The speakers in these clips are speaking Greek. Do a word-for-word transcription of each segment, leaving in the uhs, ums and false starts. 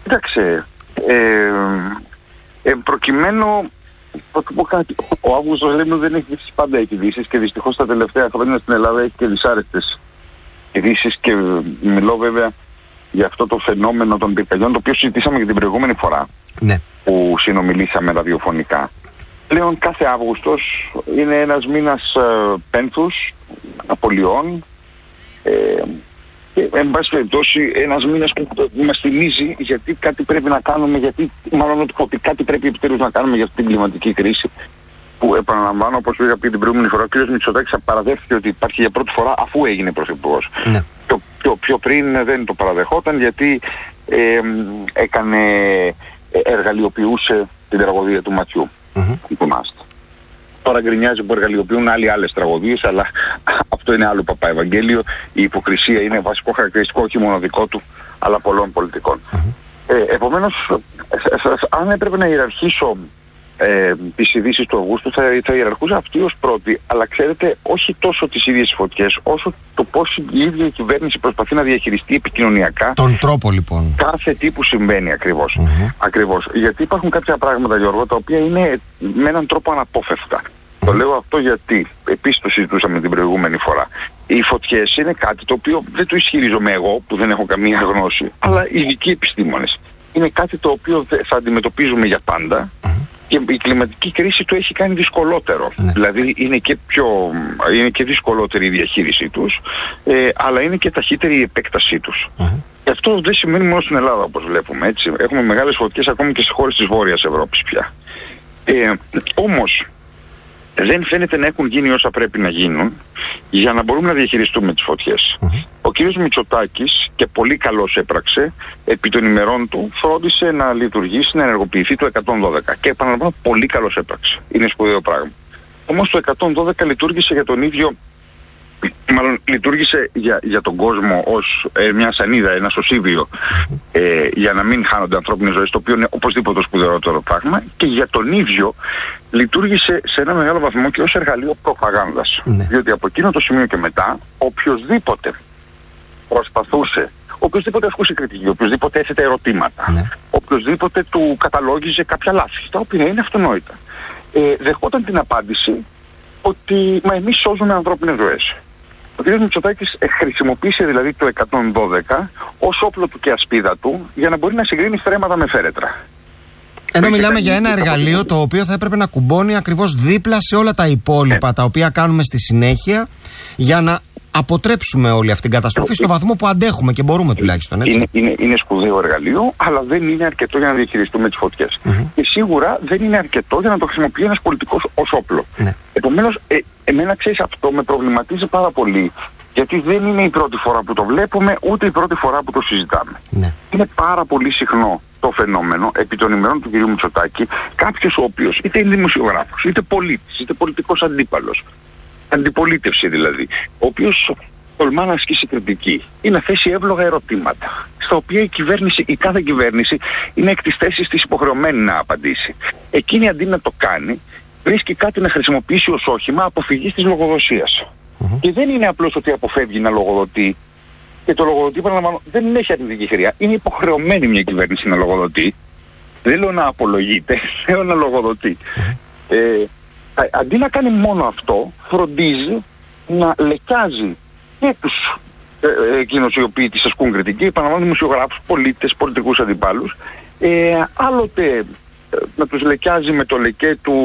Κοίταξε, ε, ε, προκειμένου, ο Αύγουστος λέμε δεν έχει δείξει πάντα ειδήσεις και δυστυχώς τα τελευταία χρόνια στην Ελλάδα έχει και δυσάρεστες ειδήσεις και μιλώ βέβαια για αυτό το φαινόμενο των πυρκαγιών, το οποίο συζητήσαμε και την προηγούμενη φορά, ναι, που συνομιλήσαμε ραδιοφωνικά. Πλέον κάθε Αύγουστος είναι ένας μήνας ε, πένθους, απολειών, ε, και εν πάση περιπτώσει ένας μήνας που μας θυμίζει γιατί κάτι πρέπει να κάνουμε, γιατί μάλλον ότι κάτι πρέπει επιτέλους να κάνουμε για αυτή την κλιματική κρίση, που επαναλαμβάνω, όπως είχα πει την προηγούμενη φορά, ο κ. Μητσοτάκης παραδέχθηκε ότι υπάρχει για πρώτη φορά αφού έγινε πρωθυπουργός. Ναι. Το, το πιο πριν δεν το παραδεχόταν γιατί ε, έκανε, εργαλειοποιούσε την τραγωδία του Ματιού, mm-hmm. του Νάστα. Τώρα γκρινιάζει που εργαλειοποιούν άλλοι άλλες τραγωδίες, αλλά αυτό είναι άλλο παπά Ευαγγέλιο. Η υποκρισία είναι βασικό χαρακτηριστικό όχι μόνο δικό του, αλλά πολλών πολιτικών. Mm-hmm. Ε, επομένως, αν έπρεπε να ιεραρχήσω ε, τις ειδήσεις του Αυγούστου, θα, θα ιεραρχούσα αυτή ως πρώτη, αλλά ξέρετε, όχι τόσο τις ίδιες φωτιές, όσο το πώς η ίδια η κυβέρνηση προσπαθεί να διαχειριστεί επικοινωνιακά τον τρόπο, λοιπόν, κάθε τι που συμβαίνει ακριβώς. Mm-hmm. Ακριβώς. Γιατί υπάρχουν κάποια πράγματα, Γιώργο, τα οποία είναι με έναν τρόπο αναπόφευκτα. Mm-hmm. Το λέω αυτό γιατί, επίσης το συζητούσαμε την προηγούμενη φορά, οι φωτιές είναι κάτι το οποίο δεν το ισχυρίζομαι εγώ, που δεν έχω καμία γνώση, mm-hmm. αλλά οι ειδικοί επιστήμονες. Είναι κάτι το οποίο θα αντιμετωπίζουμε για πάντα. Mm-hmm. Και η κλιματική κρίση το έχει κάνει δυσκολότερο. Ναι. Δηλαδή είναι και, πιο, είναι και δυσκολότερη η διαχείρισή τους, ε, αλλά είναι και ταχύτερη η επέκτασή τους. Mm-hmm. Και αυτό δεν σημαίνει μόνο στην Ελλάδα, όπως βλέπουμε. Έτσι. Έχουμε μεγάλες φωτιές ακόμη και στις χώρες της Βόρειας Ευρώπης πια. Ε, όμως δεν φαίνεται να έχουν γίνει όσα πρέπει να γίνουν για να μπορούμε να διαχειριστούμε τις φωτιές. Mm-hmm. Ο κ. Μητσοτάκης, και πολύ καλώς έπραξε, επί των ημερών του φρόντισε να λειτουργήσει, να ενεργοποιηθεί το εκατόν δώδεκα. Και επαναλαμβάνω, πολύ καλώς έπραξε. Είναι σπουδαίο πράγμα. Όμως το εκατόν δώδεκα λειτουργήσε για τον ίδιο, μάλλον λειτουργήσε για, για τον κόσμο ως ε, μια σανίδα, ένα σωσίβιο, ε, για να μην χάνονται ανθρώπινες ζωές, το οποίο είναι οπωσδήποτε το σπουδαιότερο πράγμα, και για τον ίδιο λειτουργήσε σε ένα μεγάλο βαθμό και ως εργαλείο προπαγάνδας. Ναι. Διότι από εκείνο το σημείο και μετά, οποιοσδήποτε προσπαθούσε, οποιοσδήποτε ασκούσε κριτική, οποιοσδήποτε έθετε ερωτήματα, ναι. οποιοσδήποτε του καταλόγιζε κάποια λάθη, τα οποία είναι αυτονόητα, ε, δεχόταν την απάντηση ότι μα εμείς σώζουμε ανθρώπινες ζωές. Ο κ. Μητσοτάκης χρησιμοποίησε δηλαδή το εκατόν δώδεκα ως όπλο του και ασπίδα του για να μπορεί να συγκρίνει στρέμματα με φέρετρα. Ενώ μιλάμε για ένα εργαλείο το οποίο θα έπρεπε να κουμπώνει ακριβώς δίπλα σε όλα τα υπόλοιπα, ε. τα οποία κάνουμε στη συνέχεια για να αποτρέψουμε όλη αυτή την καταστροφή στο βαθμό που αντέχουμε και μπορούμε τουλάχιστον. Έτσι. Είναι, είναι, είναι σπουδαίο εργαλείο, αλλά δεν είναι αρκετό για να διαχειριστούμε τις φωτιές. Mm-hmm. Και σίγουρα δεν είναι αρκετό για να το χρησιμοποιεί ένας πολιτικός ως όπλο. Ναι. Επομένως, ε, εμένα ξέρεις, αυτό με προβληματίζει πάρα πολύ. Γιατί δεν είναι η πρώτη φορά που το βλέπουμε, ούτε η πρώτη φορά που το συζητάμε. Ναι. Είναι πάρα πολύ συχνό το φαινόμενο επί των ημερών του κ. Μητσοτάκη, κάποιος ο οποίος είτε είναι δημοσιογράφος, είτε πολίτης, είτε πολιτικός αντίπαλος, αντιπολίτευση δηλαδή, ο οποίος τολμά να ασκήσει κριτική ή να θέσει εύλογα ερωτήματα, στα οποία η κυβέρνηση, η κάθε κυβέρνηση είναι εκ της θέσης της υποχρεωμένη να απαντήσει. Εκείνη αντί να το κάνει, βρίσκει κάτι να χρησιμοποιήσει ως όχημα αποφυγής της λογοδοσίας. Mm-hmm. Και δεν είναι απλώς ότι αποφεύγει να λογοδοτεί, και το λογοδοτεί παραλαμβάνω δεν έχει αρνητική χρειά. Είναι υποχρεωμένη μια κυβέρνηση να λογοδοτεί. Δεν λέω να απολογείται, λέω να λογοδοτεί. Mm-hmm. Ε, αντί να κάνει μόνο αυτό, φροντίζει να λεκιάζει και τους ε, εκείνους οι οποίοι τις ασκούν κριτική, επαναλαμβάνω δημοσιογράφους, πολίτες, πολιτικούς αντιπάλους, ε, άλλοτε ε, να τους λεκιάζει με το λεκέ του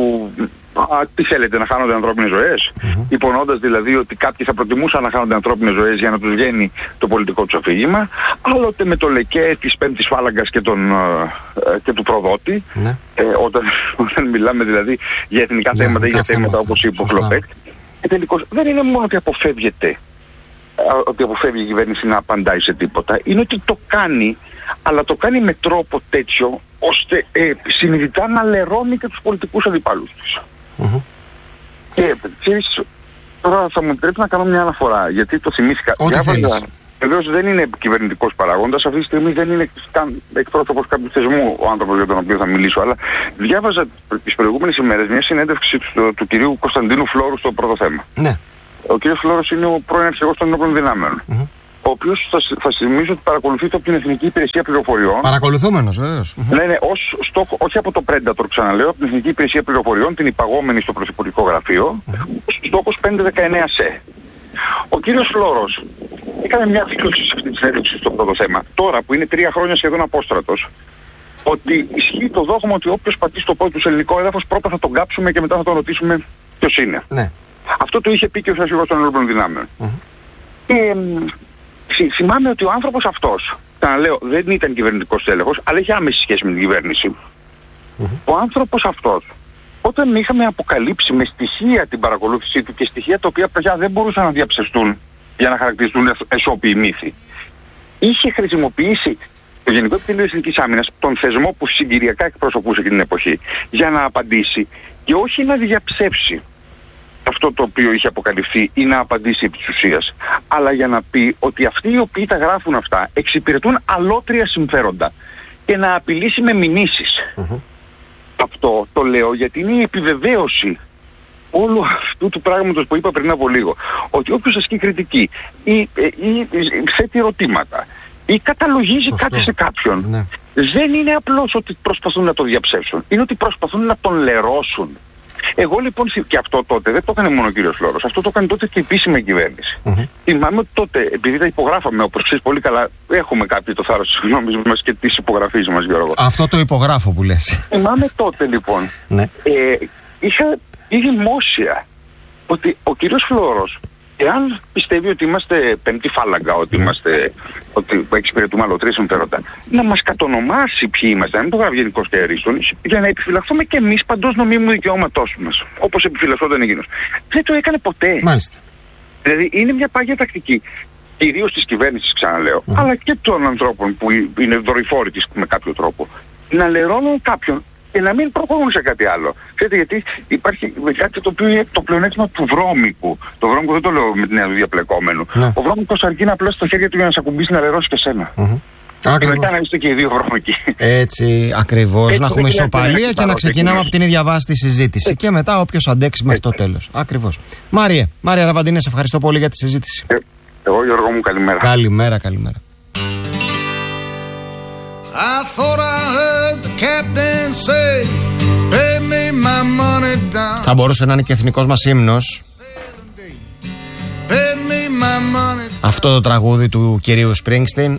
α, τι θέλετε, να χάνονται ανθρώπινες ζωές, mm-hmm. υπονοώντας δηλαδή ότι κάποιοι θα προτιμούσαν να χάνονται ανθρώπινες ζωές για να τους βγαίνει το πολιτικό τους αφήγημα, άλλοτε με το λεκέ της πέμπτης φάλαγγας και, τον, ε, και του προδότη, mm-hmm. ε, όταν, όταν μιλάμε δηλαδή για εθνικά yeah, θέματα ή για θέματα, θέματα όπως είπε ο Κλοπέκ. Και τελικώς δεν είναι μόνο ότι αποφεύγεται, ότι αποφεύγει η κυβέρνηση να απαντάει σε τίποτα, είναι ότι το κάνει, αλλά το κάνει με τρόπο τέτοιο ώστε ε, συνειδητά να λερώνει και τους πολιτικούς αντιπάλους τους. Mm-hmm. Και ξέρεις, τώρα θα μου πρέπει να κάνω μια αναφορά, γιατί το θυμήθηκα. Βεβαίως δεν είναι κυβερνητικός παράγοντας, αυτή τη στιγμή δεν είναι καν εκπρόσωπος κάποιου θεσμού ο άνθρωπος για τον οποίο θα μιλήσω, αλλά διάβαζα τις προηγούμενες ημέρες μια συνέντευξη του, του κυρίου Κωνσταντίνου Φλόρου στο Πρώτο Θέμα. Ναι. Ο κύριος Φλόρος είναι ο πρώην αρχηγός των Ενόπλων Δυνάμεων. Mm-hmm. ο οποίος θα, θα θυμίζω ότι παρακολουθείται από την Εθνική Υπηρεσία Πληροφοριών. Παρακολουθούμενος, βέβαιως. Ναι, ναι, ως στόχο, όχι από το Predator, ξαναλέω, από την Εθνική Υπηρεσία Πληροφοριών, την υπαγόμενη στο Πρωθυπουργικό Γραφείο, mm-hmm. στόχος πεντακόσια δεκαεννέα σε. Ο κύριος Φλόρος έκανε μια δήλωση σε αυτή τη συνέντευξη στο πρώτο θέμα, τώρα που είναι τρία χρόνια σχεδόν απόστρατος, ότι ισχύει το δόγμα ότι όποιος πατήσει το πόδι του σε ελληνικό έδαφος, πρώτα θα τον κάψουμε και μετά θα τον ρωτήσουμε ποιος είναι. Ναι. Αυτό το είχε πει και ο Αρχηγός των Ενόπλων Δυνάμεων. Mm-hmm. Και ε, θυμάμαι ότι ο άνθρωπος αυτός, ξαναλέω, δεν ήταν κυβερνητικός έλεγχος, αλλά είχε άμεση σχέση με την κυβέρνηση. Mm-hmm. Ο άνθρωπος αυτός, όταν είχαμε αποκαλύψει με στοιχεία την παρακολούθησή του και στοιχεία τα οποία πια δεν μπορούσαν να διαψευστούν για να χαρακτηριστούν εσώπιοι μύθοι, είχε χρησιμοποιήσει το Γενικό Επιτελείο Εθνικής Άμυνας, τον θεσμό που συγκυριακά εκπροσωπούσε την εποχή, για να απαντήσει και όχι να διαψεύσει αυτό το οποίο είχε αποκαλυφθεί ή να απαντήσει επί της ουσίας, αλλά για να πει ότι αυτοί οι οποίοι τα γράφουν αυτά εξυπηρετούν αλότρια συμφέροντα και να απειλήσει με μηνύσεις. Mm-hmm. Αυτό το λέω γιατί είναι η επιβεβαίωση όλου αυτού του πράγματος που είπα πριν από λίγο, ότι όποιος ασκεί κριτική ή, ή, ή θέτει ερωτήματα ή καταλογίζει Σωστό. κάτι σε κάποιον, ναι. δεν είναι απλώς ότι προσπαθούν να το διαψεύσουν, είναι ότι προσπαθούν να τον λερώσουν. Εγώ λοιπόν, και αυτό τότε δεν το έκανε μόνο ο κύριος Φλόρος, αυτό το έκανε τότε και η επίσημη κυβέρνηση. Mm-hmm. Θυμάμαι ότι τότε, επειδή τα υπογράφαμε, όπως ξέρεις πολύ καλά, έχουμε κάποιοι το θάρρος της γνώμης μας και της υπογραφής μας, Γιώργο. Αυτό το υπογράφω που λες. Θυμάμαι τότε λοιπόν, ναι. ε, είχα πει δημόσια ότι ο κύριος Φλόρος, εάν πιστεύει ότι είμαστε πέμπτη φάλαγγα, ότι, είμαστε, ότι εξυπηρετούμε αλωτρία συμφέροντα, να μας κατονομάσει ποιοι είμαστε, να μην το γράφει γενικός και αερίστον, για να επιφυλαχθούμε και εμείς παντός νομίμου δικαιώματός μας, όπως επιφυλασσόταν εκείνος. Δεν το έκανε ποτέ. Μάλιστα. Δηλαδή είναι μια πάγια τακτική, κυρίως της κυβέρνησης, ξαναλέω, mm. αλλά και των ανθρώπων που είναι δορυφόροι της με κάποιο τρόπο, να λερώνουν κάποιον και να μην προχωρούν σε κάτι άλλο. Ξέρετε, γιατί υπάρχει κάτι το οποίο είναι το πλεονέκτημα του βρώμικου. Το βρώμικο δεν το λέω με την έννοια του διαπλεκόμενου. Ναι. Ο βρώμικος αρκεί να απλώσει τα χέρια του για να σε ακουμπήσει να λερώσει και σένα. Mm-hmm. Και μετά να είστε και οι δύο βρώμικοι. Έτσι, ακριβώς. Να έχουμε ισοπαλία και να ξεκινάμε από την ίδια βάση τη συζήτηση. Έτσι. Και μετά όποιος αντέξει μέχρι το τέλος. Ακριβώς. Μάριε, Μάρια Ραβαντινέ, σε ευχαριστώ πολύ για τη συζήτηση. Ε, εγώ, Γιώργο μου, καλημέρα. Καλημέρα, καλημέρα. I thought I heard the captain say, pay me my money down. Θα μπορούσε να είναι και εθνικός μας ύμνος αυτό το τραγούδι του κυρίου Σπρίνγκστιν.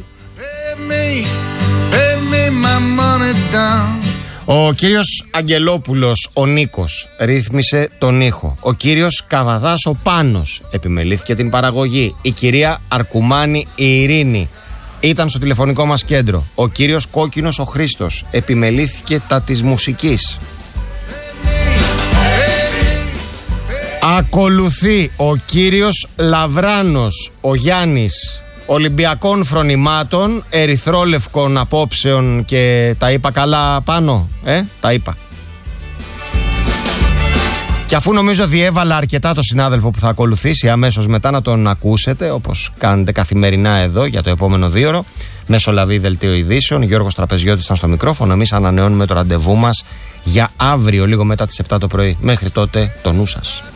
Ο κύριος Αγγελόπουλος ο Νίκος ρύθμισε τον ήχο. Ο κύριος Καβαδάς ο Πάνος επιμελήθηκε την παραγωγή. Η κυρία Αρκουμάνη η Ειρήνη ήταν στο τηλεφωνικό μας κέντρο. Ο κύριος Κόκκινος ο Χρήστος επιμελήθηκε τα της μουσικής. Ακολουθεί ο κύριος Λαβράνος ο Γιάννης, Ολυμπιακών φρονημάτων, ερυθρόλευκων απόψεων και τα είπα καλά πάνω, ε, τα είπα. Και αφού νομίζω διέβαλα αρκετά το συνάδελφο που θα ακολουθήσει αμέσως μετά να τον ακούσετε, όπως κάνετε καθημερινά εδώ για το επόμενο δίωρο, Μεσολαβή Δελτίο Ειδήσεων, Γιώργος Τραπεζιώτης ήταν στο μικρόφωνο. Εμείς ανανεώνουμε το ραντεβού μας για αύριο λίγο μετά τις επτά το πρωί. Μέχρι τότε το νου σας.